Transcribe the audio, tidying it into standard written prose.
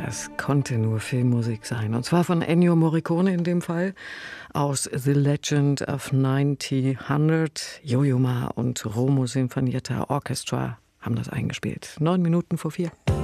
Das konnte nur Filmmusik sein. Und zwar von Ennio Morricone in dem Fall. Aus The Legend of 9000. Yo-Yo Ma und Romo Sinfonietta Orchestra haben das eingespielt. 9 Minuten vor 4.